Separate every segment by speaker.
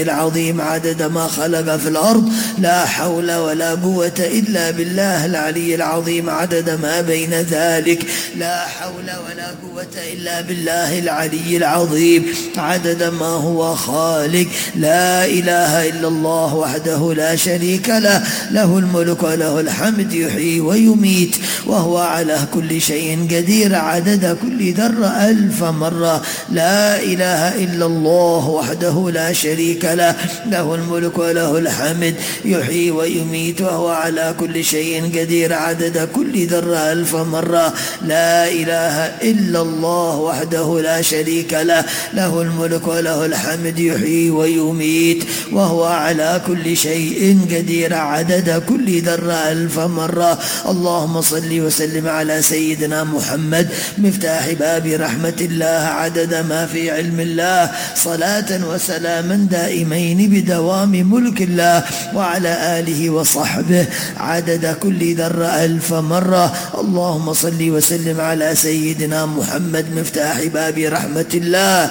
Speaker 1: العظيم عدد ما خلق في الأرض لا حول ولا قوة إلا بالله العلي العظيم عدد ما بين ذلك لا حول ولا قوة إلا بالله العلي العظيم عدد ما هو خالق. لا إله إلا الله وحده لا شريك له له الملك وله الحمد يحيي ويميت وهو على كل شيء قدير عدد كل ذرة 1000 مرة. لا إله إلا الله وحده لا شريك له له الملك وله الحمد يحيي ويميت وهو على كل شيء قدير عدد كل ذرة 1000 مرة. لا إله إلا الله وحده لا شريك له له الملك وله الحمد يحيي ويميت وهو على كل شيء قدير عدد كل ذرة 1000 مرة. اللهم صل وسلم على سيدنا محمد مفتاح باب رحمة الله عدد ما في علم الله صلاة وسلاما دائمين بدوام ملك الله وعلى آله وصحبه عدد كل ذرة 1000 مرة. اللهم صل وسلم على سيدنا محمد مفتاح باب رحمة الله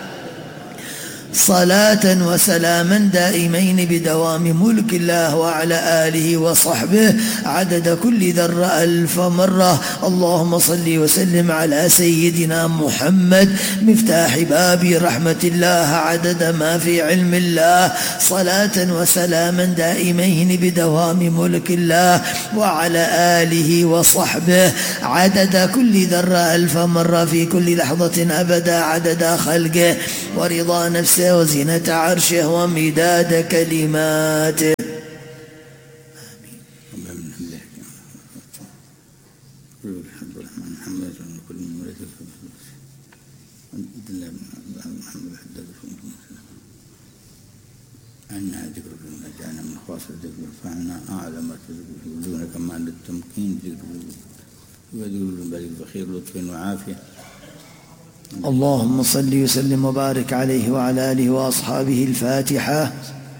Speaker 1: صلاة وسلاما دائمين بدوام ملك الله وعلى آله وصحبه عدد كل ذرة 1000 مرة. اللهم صل وسلم على سيدنا محمد مفتاح باب رحمة الله عدد ما في علم الله صلاة وسلاما دائمين بدوام ملك الله وعلى آله وصحبه عدد كل ذرة 1000 مرة في كل لحظة أبدا عدد خلقه ورضا نفسه وزنة عرشه ومداد كلماته.
Speaker 2: عنا ذكر جعلنا من خواص الذكر فعنا أعلم تذكرون كما عند التمكين ذكر بل البخير لطف وعافية.
Speaker 1: اللهم صل وسلم وبارك عليه وعلى آله وأصحابه. الفاتحة.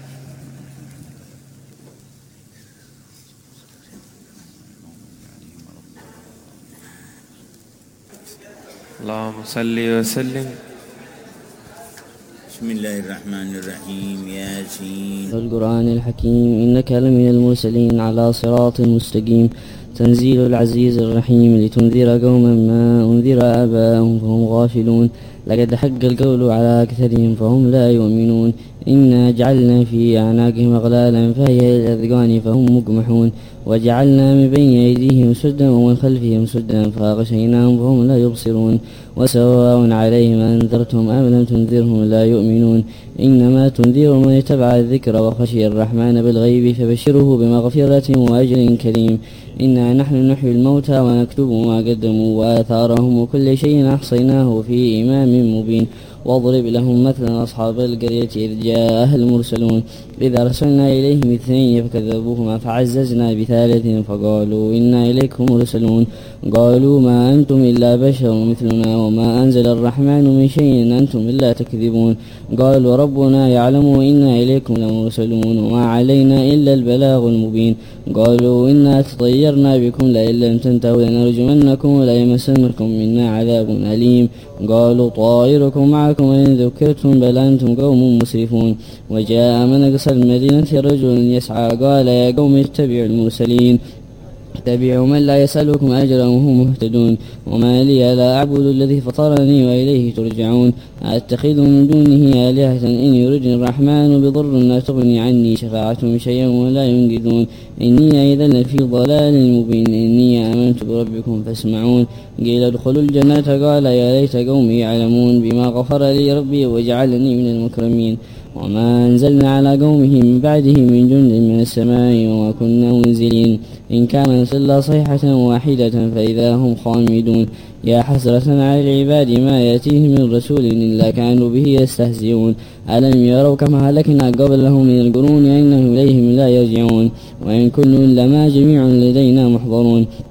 Speaker 3: اللهم صل وسلم.
Speaker 2: بسم الله الرحمن الرحيم. ياسين
Speaker 4: القرآن الحكيم إنك لمن المرسلين على صراط مستقيم تنزيل العزيز الرحيم لتنذر قوما ما أنذر آباءهم فهم غافلون لقد حق القول على أكثرهم فهم لا يؤمنون إنا جعلنا في أعناقهم أغلالا فهي الأذقان فهم مقمحون وجعلنا من بين أيديهم سدا ومن خلفهم سدا فأغشيناهم فهم لا يبصرون وسواء عليهم أنذرتهم أم لم تنذرهم لا يؤمنون إنما تنذر من اتبع الذكر وخشي الرحمن بالغيب فبشره بمغفرة وأجر كريم. إنا نحن نحيي الموتى ونكتب ما قدموا وآثارهم وكل شيء أحصيناه في إمام مبين. واضرب لهم مثلا أصحاب القرية إذ جاءها المرسلون إذ أرسلنا إليهم 2 فكذبوهما فعززنا ب3 فقالوا إنا إليكم مرسلون قالوا ما أنتم إلا بشر مثلنا وما أنزل الرحمن من شيء أنتم إلا تكذبون قالوا ربنا يعلم إنا إليكم لمرسلون وما علينا إلا البلاغ المبين قالوا إنا تطيرنا بكم لئن لم تنتهوا لنرجمنكم وليمسنكم منا عذاب أليم قالوا طائركم معكم إن ذكرتم بل أنتم قوم مسرفون. وجاء من أقصى المدينة رجل يسعى قال يا قوم اتبعوا المرسلين اتبعوا من لا يسألكم أجرا وهم مهتدون وما لي لا أعبد الذي فطرني وإليه ترجعون أتخذ من دونه آلهة إن يردني الرحمن بضر لا تغني عني شفاعتهم شيئا ولا ينقذون إني إذا لفي ضلال مبين إني آمنت بربكم فاسمعون. قيل ادخلوا الجنة قال يا ليت قومي يعلمون بما غفر لي ربي وجعلني من المكرمين. وما أنزلنا على قومه من بعده من جند من السماء وما كنا منزلين إن كانت إلا صيحة واحدة فإذا هم خامدون. يا حسرة على العباد ما يأتيهم من رسول إلا كانوا به يستهزئون ألم يروا كما هلكنا قبلهم من القرون إنهم إليهم لا يرجعون وإن كل لما جميع لدينا محضرون.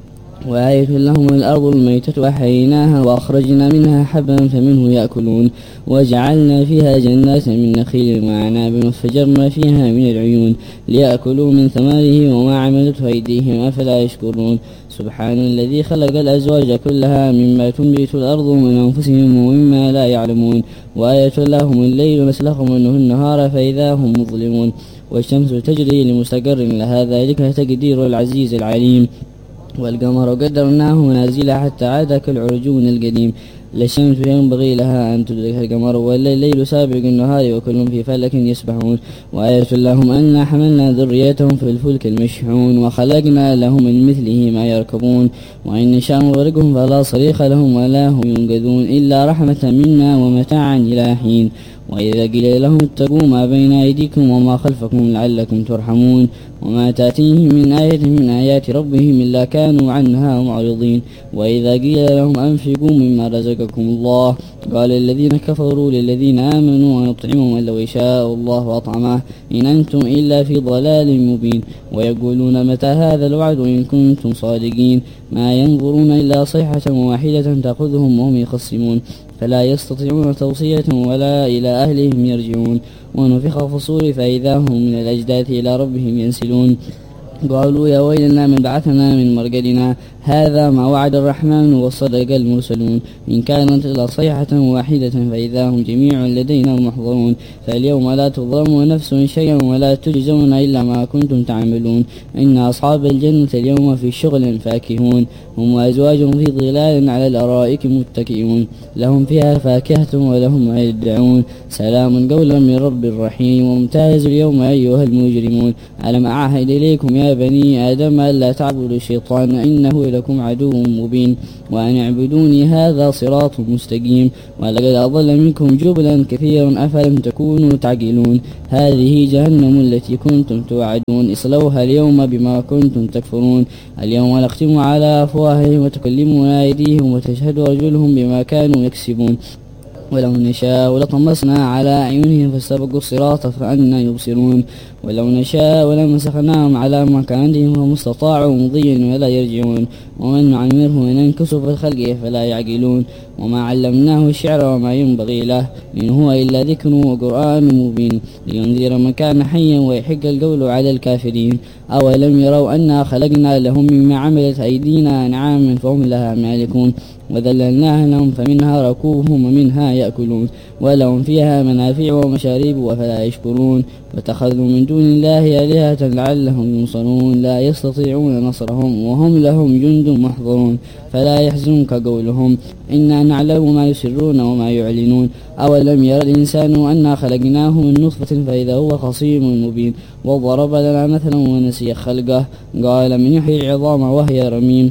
Speaker 4: وآية لهم الأرض الميتة أحييناها وأخرجنا منها حبا فمنه يأكلون وجعلنا فيها جنات من نخيل وأعناب وفجرنا فيها من العيون ليأكلوا من ثماره وما عملته أيديهم أفلا يشكرون سبحان الذي خلق الأزواج كلها مما تنبت الأرض من أنفسهم ومما لا يعلمون وآية لهم الليل نسلخ منه النهار فإذا هم مظلمون والشمس تجري لمستقر لها ذلك تقدير العزيز العليم والقمر قدرناه منازل حتى عاد كالعرجون القديم لا الشمس ينبغي لها أن تدرك القمر ولا الليل سابق النهار وكل في فلك يسبحون وآية لهم أنا حملنا ذريتهم في الفلك المشحون وخلقنا لهم من مثله ما يركبون وإن نشاء نغرقهم فلا صريخ لهم ولا هم ينقذون إلا رحمة منا ومتاعا إلى حين وإذا قيل لهم اتقوا ما بين أيديكم وما خلفكم لعلكم ترحمون وما تأتيهم من آية من آيات ربهم إلا كانوا عنها معرضين وإذا قيل لهم أنفقوا مما رزقكم الله قال الذين كفروا للذين آمنوا ونطعم من لو يشاء الله أطعمه إن أنتم إلا في ضلال مبين ويقولون متى هذا الوعد إن كنتم صادقين ما ينظرون إلا صيحة واحدة تأخذهم وهم يخصمون فلا يستطيعون توصية ولا إلى أهلهم يرجعون ونفخ في الصور فإذا هم من الأجداث إلى ربهم ينسلون قالوا يا ويلنا من بعثنا من مرقدنا هذا ما وعد الرحمن وصدق المرسلون إن كانت إلا صيحة واحدة فإذا هم جميع لدينا محضرون فاليوم لا تظلموا نفس شيئا ولا تجزون إلا ما كنتم تعملون إن أصحاب الجنة اليوم في شغل فاكهون هم وأزواج في ظلال على الأرائك متكئون لهم فيها فاكهة ولهم ما يدعون سلام قولا من رب رحيم وامتازوا اليوم أيها المجرمون ألم أعهد إليكم يا بني آدم ألا تعبدوا الشيطان إنه لكم عدو مبين وأن اعبدوني هذا صراط مستقيم ولقد أضل منكم جبلا كثيرا أفلم تكونوا تعقلون هذه جهنم التي كنتم توعدون اصلوها اليوم بما كنتم تكفرون اليوم نختم على أفواههم وتكلمنا أيديهم وتشهد أرجلهم بما كانوا يكسبون ولو نشاء لطمسنا على أعينهم فاستبقوا الصراط فأنا يبصرون ولو نشاء لمسخناهم على مكانهم فما استطاعوا مضيا ولا يرجعون ومن نعمره ننكسه في الخلق فلا يعقلون وما علمناه الشعر وما ينبغي له إن هو إلا ذكر وقرآن مبين لينذر من كان حيا ويحق القول على الكافرين أولم يروا أنا خلقنا لهم مما عملت أيدينا أنعاما فهم لها مالكون وذللناها لهم فمنها ركوبهم ومنها يأكلون ولهم فيها منافع ومشارب وفلا يشكرون واتخذوا من دون الله آلهة لعلهم ينصرون لا يستطيعون نصرهم وهم لهم جند محضرون فلا يحزنك قولهم إنا نعلم ما يسرون وما يعلنون أولم يرى الإنسان أنا خلقناه من نطفة فإذا هو خصيم مبين وضرب لنا مثلا ونسي خلقه قال من يحيي العظام وهي رميم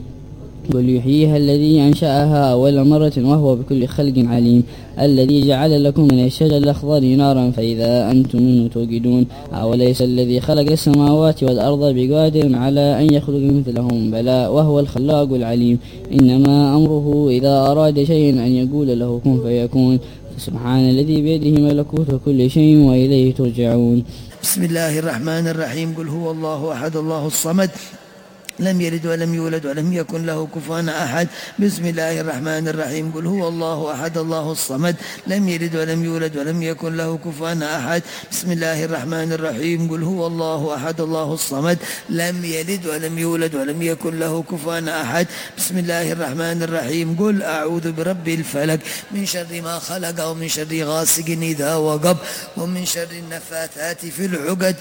Speaker 4: قل يحييها الذي أنشأها أول مرة وهو بكل خلق عليم الذي جعل لكم من الشجر الأخضر نارا فإذا أنتم منه توقدون أوليس الذي خلق السماوات والأرض بقادر على أن يخلق مثلهم بلى وهو الخلاق العليم إنما أمره إذا أراد شيئا أن يقول له كن فيكون سبحان الذي بيده ملكوت كل شيء وإليه ترجعون
Speaker 1: بسم الله الرحمن الرحيم قل هو الله أحد الله الصمد لم يلد ولم يولد ولم يكن له كفوا أحد بسم الله الرحمن الرحيم قل هو الله أحد الله الصمد لم يلد ولم يولد ولم يكن له كفوا أحد بسم الله الرحمن الرحيم قل هو الله أحد الله الصمد لم يلد ولم يولد ولم يكن له كفوا أحد بسم الله الرحمن الرحيم قل أعوذ برب الفلق من شر ما خلق ومن شر غاسق إذا وقب ومن شر النفاثات في العقد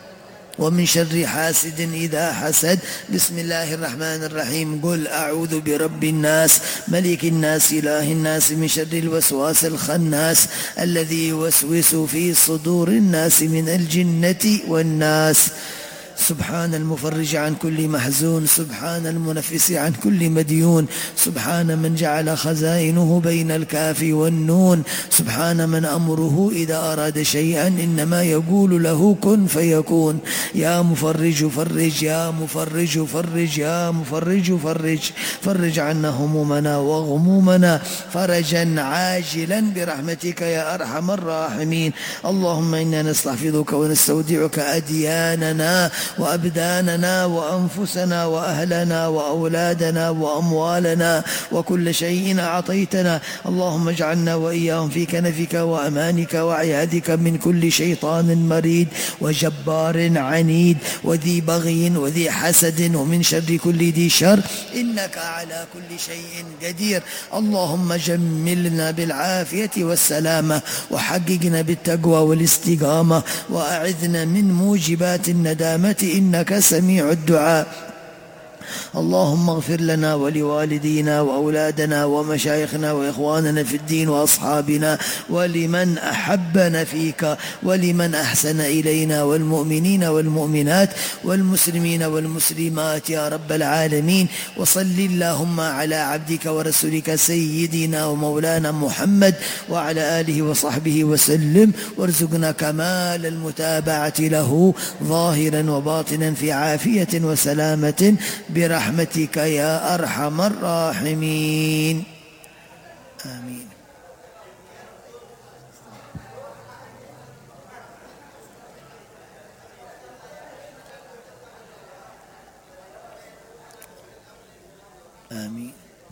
Speaker 1: ومن شر حاسد إذا حسد بسم الله الرحمن الرحيم قل أعوذ برب الناس ملك الناس إله الناس من شر الوسواس الخناس الذي يوسوس في صدور الناس من الجنة والناس سبحان المفرج عن كل محزون سبحان المنفس عن كل مديون سبحان من جعل خزائنه بين الكاف والنون سبحان من أمره إذا أراد شيئا إنما يقول له كن فيكون يا مفرج فرج يا مفرج فرج يا مفرج فرج فرج عنا همومنا وغمومنا فرجا عاجلا برحمتك يا أرحم الراحمين اللهم إنا نستحفظك ونستودعك أدياننا وأبداننا وأنفسنا وأهلنا وأولادنا وأموالنا وكل شيء أعطيتنا. اللهم اجعلنا وإياهم في كنفك وأمانك وعيادك من كل شيطان مريد وجبار عنيد وذي بغي وذي حسد ومن شر كل ذي شر، إنك على كل شيء قدير. اللهم جملنا بالعافية والسلامة، وحققنا بالتقوى والاستقامة، وأعذنا من موجبات الندامة، إنك سميع الدعاء. اللهم اغفر لنا ولوالدينا وأولادنا ومشايخنا وإخواننا في الدين وأصحابنا ولمن أحبنا فيك ولمن أحسن إلينا والمؤمنين والمؤمنات والمسلمين والمسلمات يا رب العالمين. وصل اللهم على عبدك ورسولك سيدنا ومولانا محمد وعلى آله وصحبه وسلم، وارزقنا كمال المتابعة له ظاهرا وباطنا في عافية وسلامة برحمتك يا أرحم الراحمين. آمين. آمين.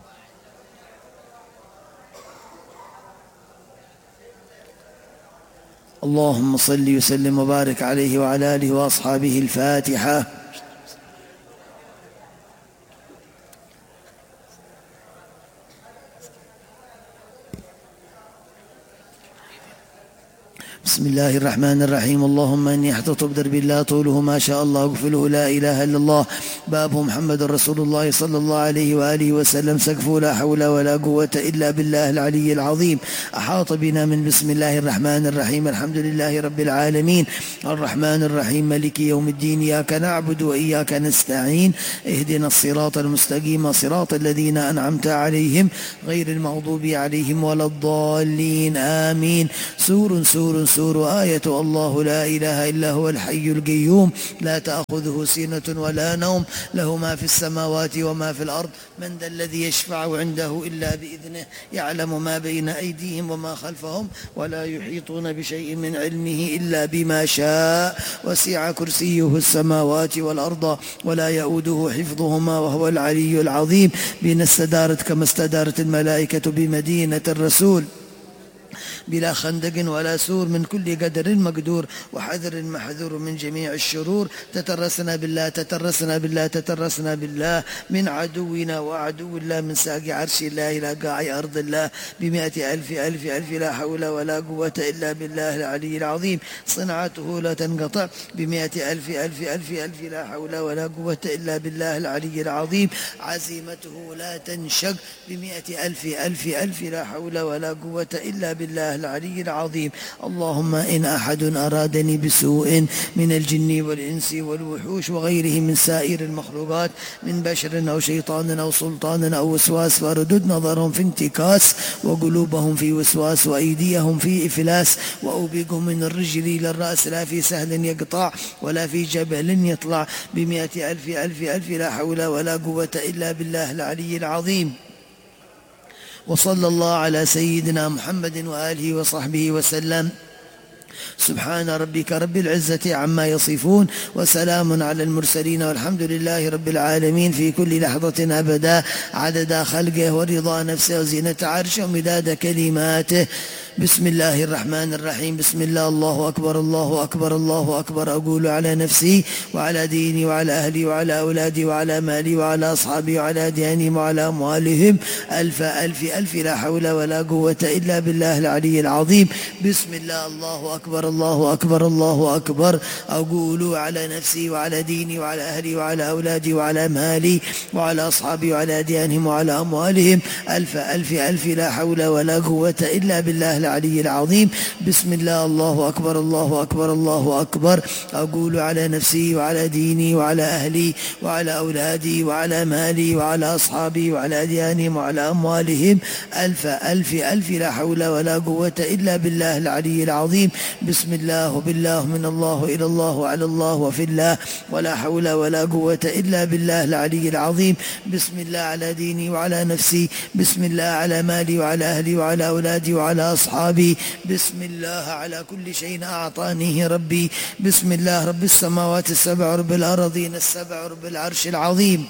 Speaker 1: اللهم صل وسلم وبارك عليه وعلى آله وأصحابه. الفاتحة. بسم الله الرحمن الرحيم. اللهم إني احتطب درب الله طوله ما شاء الله أغفله لا إله إلا الله، بابه محمد رسول الله صلى الله عليه وآله وسلم، سقفه لا حول ولا قوة إلا بالله العلي العظيم. أحاط بنا من بسم الله الرحمن الرحيم. الحمد لله رب العالمين الرحمن الرحيم مالك يوم الدين، إياك نعبد وإياك نستعين، اهدنا الصراط المستقيم صراط الذين أنعمت عليهم غير المغضوب عليهم ولا الضالين. آمين. سور سور سور آية الله لا إله إلا هو الحي القيوم لا تأخذه سنة ولا نوم، له ما في السماوات وما في الأرض، من ذا الذي يشفع عنده إلا بإذنه، يعلم ما بين أيديهم وما خلفهم ولا يحيطون بشيء من علمه إلا بما شاء، وسع كرسيه السماوات والأرض ولا يؤوده حفظهما وهو العلي العظيم. بنا استدارت كما استدارت الملائكة بمدينة الرسول، بلا خندق ولا سور، من كل قدر مقدور وحذر محذور من جميع الشرور. تترسنا بالله تترسنا بالله تترسنا بالله من عدونا وعدو الله، من ساق عرش الله إلى قاع أرض الله، ب100 ألف ألف ألف لا حول ولا قوة إلا بالله العلي العظيم. صنعته لا تنقطع، ب100 ألف ألف ألف ألف لا حول ولا قوة إلا بالله العلي العظيم. عزيمته لا تنشق، ب100 ألف ألف ألف لا حول ولا قوة إلا بالله العلي العظيم. اللهم إن أحد أرادني بسوء من الجن والإنس والوحوش وغيره من سائر المخلوقات، من بشر أو شيطان أو سلطان أو وسواس، فاردد نظرهم في انتكاس وقلوبهم في وسواس وأيديهم في إفلاس، وأوبقهم من الرجل إلى الرأس، لا في سهل يقطع ولا في جبل يطلع، ب100 ألف ألف ألف لا حول ولا قوة إلا بالله العلي العظيم. وصلى الله على سيدنا محمد وآله وصحبه وسلم. سبحان ربك رب العزة عما يصفون، وسلام على المرسلين، والحمد لله رب العالمين في كل لحظة أبدا، عدد خلقه ورضا نفسه وزينة عرشه ومداد كلماته. بسم الله الرحمن الرحيم. بسم الله، الله أكبر الله أكبر الله أكبر. أقول على نفسي وعلى ديني وعلى أهلي وعلى أولادي وعلى مالي وعلى أصحابي وعلى ديانهم وعلى أموالهم ألف ألف ألف لا حول ولا قوة إلا بالله العلي العظيم. بسم الله، الله أكبر الله أكبر الله أكبر. أقول على نفسي وعلى ديني وعلى أهلي وعلى أولادي وعلى مالي وعلى أصحابي وعلى ديانهم وعلى أموالهم ألف ألف ألف لا حول ولا قوة إلا بالله العلي العظيم. بسم الله، الله أكبر الله أكبر الله أكبر. أقول على نفسي وعلى ديني وعلى أهلي وعلى أولادي وعلى مالي وعلى أصحابي وعلى ديانهم وعلى أموالهم ألف ألف ألف لا حول ولا قوة إلا بالله العلي العظيم. بسم الله، وبالله من الله إلى الله وعلى الله وفي الله، ولا حول ولا قوة إلا بالله العلي العظيم. بسم الله على ديني وعلى نفسي، بسم الله على مالي وعلى أهلي وعلى أولادي وعلى أصحابي أصحابي. بسم الله على كل شيء أعطانيه ربي. بسم الله رب السماوات السبع رب الأراضين السبع رب العرش العظيم.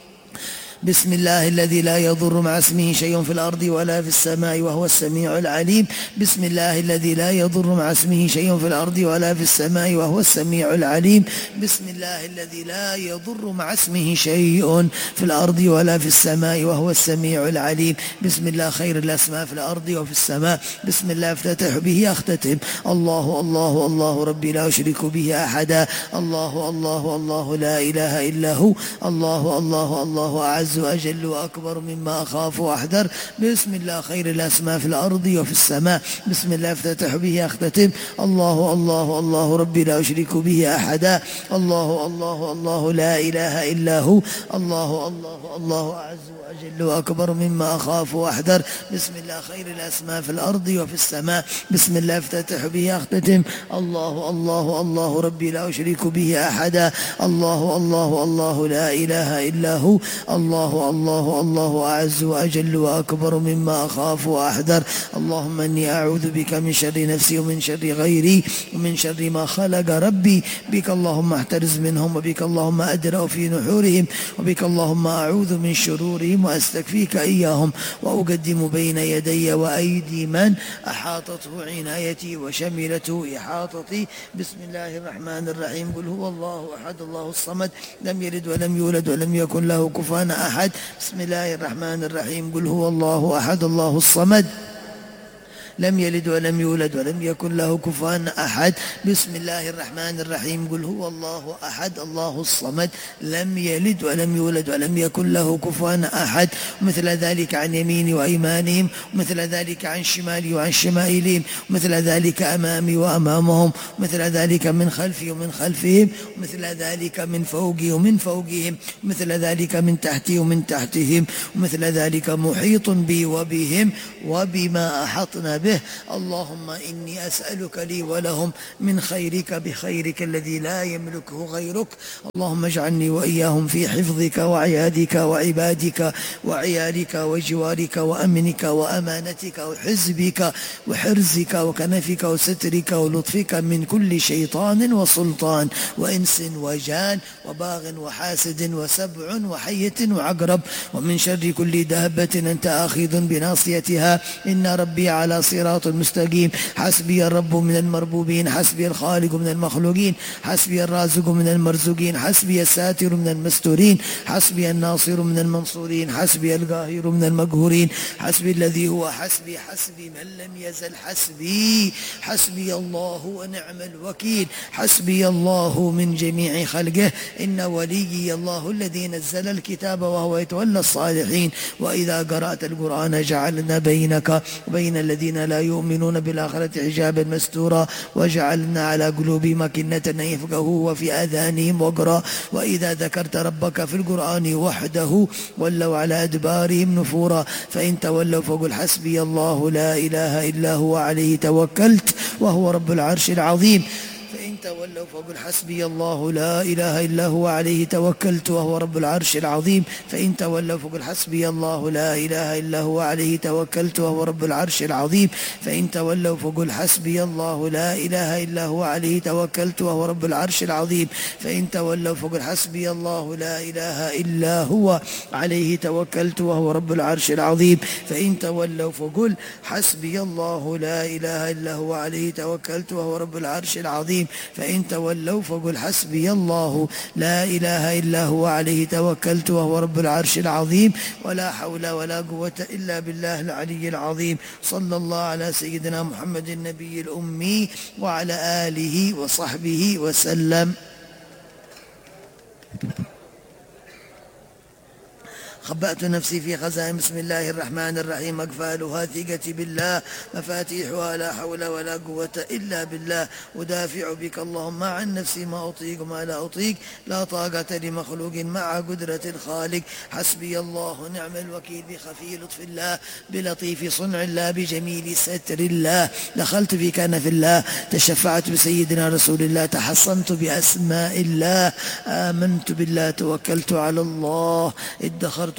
Speaker 1: بسم الله الذي لا يضر مع اسمه شيء في الأرض ولا في السماء وهو السميع العليم. بسم الله الذي لا يضر مع اسمه شيء في الأرض ولا في السماء وهو السميع العليم. بسم الله الذي لا يضر مع اسمه شيء في الأرض ولا في السماء وهو السميع العليم. بسم الله خير الأسماء في الأرض وفي السماء. بسم الله افتتح به أختتم. الله الله الله ربي لا أشرك به أحدا. الله الله الله لا إله إلا هو. الله الله الله أعز وأجل وأكبر مما أخاف وأحذر. بسم الله خير الأسماء في الأرض وفي السماء. بسم الله افتتح به أختتم. الله الله الله ربي لا أشرك به أحدا. الله الله الله لا إله إلا هو. الله الله الله أعز وأجل وأكبر مما أخاف وأحذر. بسم الله خير الأسماء في الأرض وفي السماء. بسم الله افتتح به أختتم. الله الله الله ربي لا أشرك به أحدا. الله الله الله لا إله إلا هو. الله الله الله أعز وأجل وأكبر مما أخاف وأحذر. اللهم إني أعوذ بك من شر نفسي ومن شر غيري ومن شر ما خلق ربي. بك اللهم احترز منهم وبك اللهم أدرأ في نحورهم وبك اللهم أعوذ من شرورهم وأستكفيك إياهم وأقدم بين يدي وأيدي من أحاطته عنايتي وشملته إحاطتي. بسم الله الرحمن الرحيم. قل هو الله أحد الله الصمد لم يلد ولم يولد ولم يكن له كفوا أحد. بسم الله الرحمن الرحيم. قل هو الله أحد الله الصمد لم يلد ولم يولد ولم يكن له كفوا أحد. بسم الله الرحمن الرحيم. قل هو الله أحد الله الصمد لم يلد ولم يولد ولم يكن له كفوا أحد. مثل ذلك عن يميني وأيمانهم ومثل ذلك عن شمالي وعن شمائلهم ومثل ذلك أمامي وأمامهم ومثل ذلك من خلفي ومن خلفهم ومثل ذلك من فوقي ومن فوقهم ومثل ذلك من تحتي ومن تحتهم ومثل ذلك محيط بي وبهم وبما أحطنا به. اللهم إني أسألك لي ولهم من خيرك بخيرك الذي لا يملكه غيرك. اللهم اجعلني وإياهم في حفظك وعيادك وعبادك وعيالك وجوارك وأمنك وأمانتك وحزبك وحرزك وكنفك وسترك ولطفك من كل شيطان وسلطان وإنس وجان وباغ وحاسد وسبع وحية وعقرب ومن شر كل دابة أنت آخذ بناصيتها. إن ربي على صراط مستقيم. حسبي الرب من المربوبين. حسبي الخالق من المخلوقين. حسبي الرازق من المرزوقين. حسبي الساتر من المستورين. حسبي الناصر من المنصورين. حسبي القاهر من المقهورين. حسبي الذي هو حسبي. حسبي من لم يزل حسبي. حسبي الله ونعم الوكيل. حسبي الله من جميع خلقه. إن وليي الله الذي نزل الكتاب وهو يتولى الصالحين. وإذا قرأت القرآن جعلنا بينك وبين الذين لا يؤمنون بالآخرة حجابا مستورا وجعلنا على قلوبهم أكنة أن يفقهوا وفي آذانهم وقرا. وإذا ذكرت ربك في القرآن وحده ولوا على أدبارهم نفورا. فإن تولوا فقل حسبي الله لا إله إلا هو عليه توكلت وهو رب العرش العظيم. فإن تولوا فقل حسبي الله لا إله إلا هو عليه توكلت وهو رب العرش العظيم. فإن تولوا فقل حسبي الله لا إله إلا هو عليه توكلت وهو رب العرش العظيم. فإن تولوا فقل حسبي الله لا إله إلا هو عليه توكلت وهو رب العرش العظيم. فإن تولوا فقل حسبي الله لا إله إلا هو عليه توكلت وهو رب العرش العظيم. فإن تولوا فقل حسبي الله لا إله إلا هو عليه توكلت وهو رب العرش العظيم. فإن تولوا فقل حسبي الله لا إله إلا هو عليه توكلت وهو رب العرش العظيم. ولا حول ولا قوة إلا بالله العلي العظيم. صلى الله على سيدنا محمد النبي الأمي وعلى آله وصحبه وسلم. خبأت نفسي في خزائن بسم الله الرحمن الرحيم. أقفالها ثقتي بالله مفاتيحها لا حول ولا قوة إلا بالله. أدافع بك اللهم عن نفسي ما أطيق ما لا أطيق. لا طاقة لمخلوق مع قدرة الخالق. حسبي الله نعم الوكيل. بخفي لطف الله بلطيف صنع الله بجميل ستر الله. دخلت في كنف الله. تشفعت بسيدنا رسول الله. تحصنت بأسماء الله. آمنت بالله. توكلت على الله. ادخرت